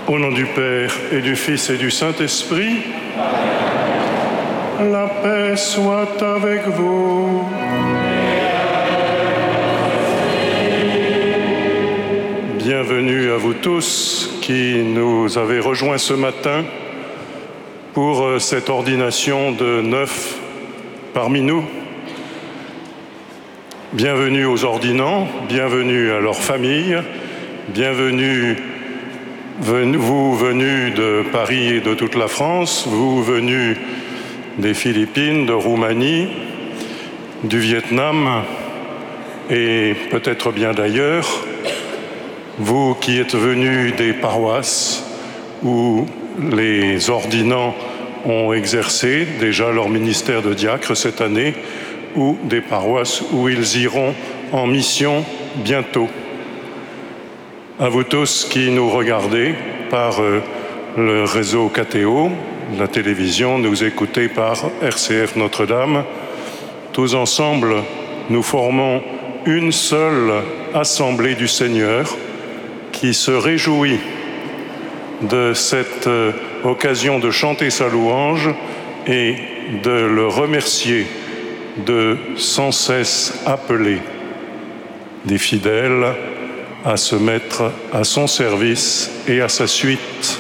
Au nom du Père et du Fils et du Saint-Esprit, la paix soit avec vous. Bienvenue à vous tous qui nous avez rejoints ce matin pour cette ordination de 9 parmi nous. Bienvenue aux ordinants, bienvenue à leurs familles, bienvenue vous venus de Paris et de toute la France, vous venus des Philippines, de Roumanie, du Vietnam et peut-être bien d'ailleurs, vous qui êtes venus des paroisses où les ordinants ont exercé déjà leur ministère de diacre cette année, ou des paroisses où ils iront en mission bientôt. À vous tous qui nous regardez par le réseau KTO, la télévision, nous écoutez par RCF Notre-Dame, tous ensemble, nous formons une seule assemblée du Seigneur qui se réjouit de cette occasion de chanter sa louange et de le remercier de sans cesse appeler des fidèles à se mettre à son service et à sa suite.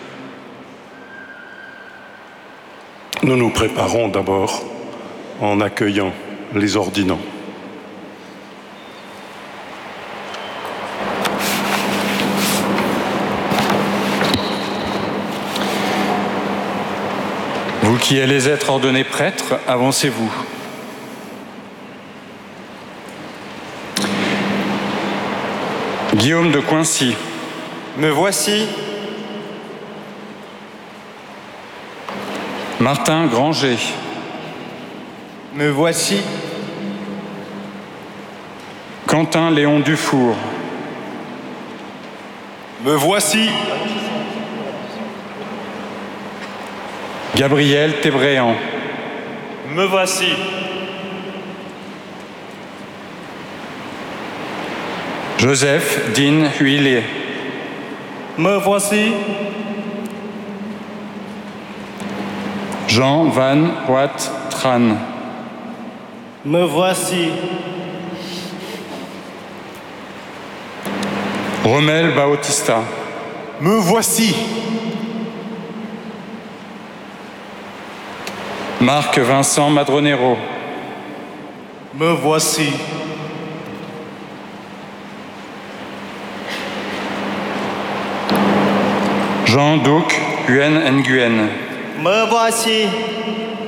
Nous nous préparons d'abord en accueillant les ordinants. Vous qui allez être ordonnés prêtres, avancez-vous. Guillaume de Coincy. Me voici. Martin Granger. Me voici. Quentin Léon Dufour. Me voici. Gabriel Tébréan. Me voici. Joseph Dean Huillier. Me voici. Jean Van Hoat Tran. Me voici. Romel Bautista. Me voici. Marc Vincent Madronero. Me voici. Jean-Duc Nguyen Nguyen. Me voici.